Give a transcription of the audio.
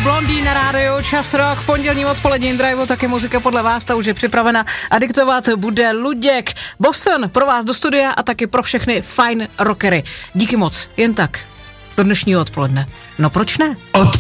Blondie na rádiu, čas rock, v pondělním odpoledním driveu, taky muzika podle vás, ta už je připravena a diktovat bude Luděk. Boston pro vás do studia a taky pro všechny fajn rockery. Díky moc, jen tak, do dnešního odpoledne. No proč ne?